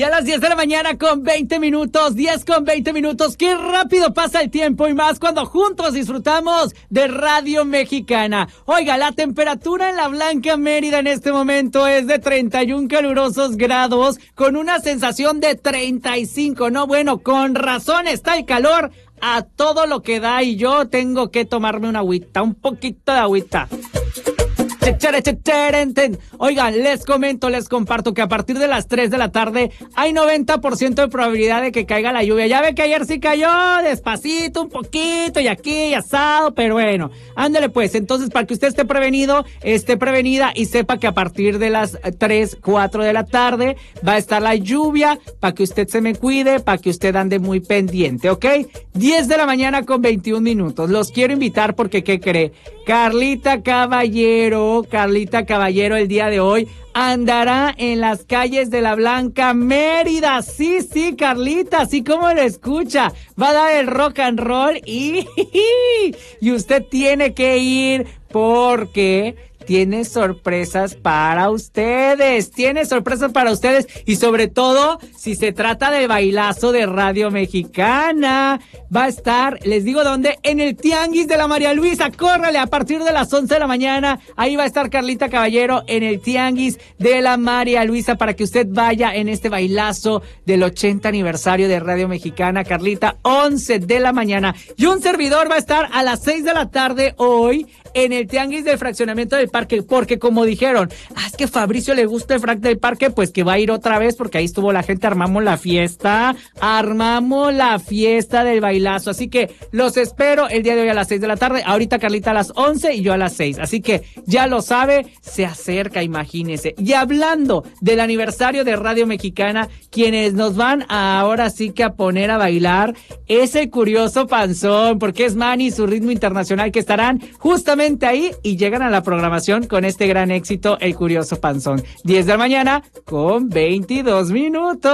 Ya a las 10 de la mañana con 20 minutos, 10 con 20 minutos. ¡Qué rápido pasa el tiempo! Y más cuando juntos disfrutamos de Radio Mexicana. Oiga, la temperatura en la Blanca Mérida en este momento es de 31 calurosos grados con una sensación de 35. No, bueno, con razón está el calor a todo lo que da y yo tengo que tomarme una agüita, un poquito de agüita. Oigan, les comparto que a partir de las 3 de la tarde hay 90% de probabilidad de que caiga la lluvia. Ya ve que ayer sí cayó despacito, un poquito, y aquí, y asado, pero bueno, ándale pues. Entonces, para que usted esté prevenido, esté prevenida y sepa que a partir de las 3, 4 de la tarde va a estar la lluvia, para que usted se me cuide, para que usted ande muy pendiente, ¿ok? 10 de la mañana con 21 minutos. Los quiero invitar porque, ¿qué cree? Carlita Caballero el día de hoy andará en las calles de la Blanca Mérida. Sí, Carlita, así como lo escucha. Va a dar el rock and roll y usted tiene que ir porque tiene sorpresas para ustedes. Y sobre todo, si se trata de bailazo de Radio Mexicana, va a estar, les digo dónde, en el Tianguis de la María Luisa. Córrale, a partir de las 11 de la mañana, ahí va a estar Carlita Caballero en el Tianguis de la María Luisa para que usted vaya en este bailazo del 80 aniversario de Radio Mexicana. Carlita, 11 de la mañana. Y un servidor va a estar a las 6 de la tarde hoy en el Tianguis del Fraccionamiento del Parque, porque como dijeron, es que Fabricio le gusta el frac del Parque, pues que va a ir otra vez, porque ahí estuvo la gente, armamos la fiesta del bailazo, así que los espero el día de hoy a las 6 de la tarde, ahorita Carlita a las 11 y yo a las 6, así que ya lo sabe, se acerca, imagínese. Y hablando del aniversario de Radio Mexicana, quienes nos van ahora sí que a poner a bailar es el Curioso Panzón, porque es Manny y su ritmo internacional que estarán justamente ahí y llegan a la programación con este gran éxito, el Curioso Panzón. 10 de la mañana con 22 minutos.